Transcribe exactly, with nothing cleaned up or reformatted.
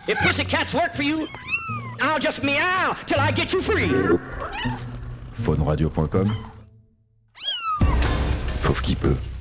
If pussycats work for you, I'll just meow till I get you free. Faune radio point com. Fauve qui peut.